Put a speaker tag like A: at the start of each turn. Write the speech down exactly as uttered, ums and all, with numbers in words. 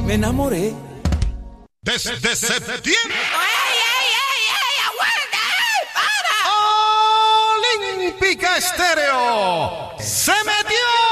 A: me enamoré.
B: Desde, desde septiembre.
A: ¡Ey, ey, ey, ey! ¡Aguanta! ¡Ey, para!
B: Olímpica Estéreo se metió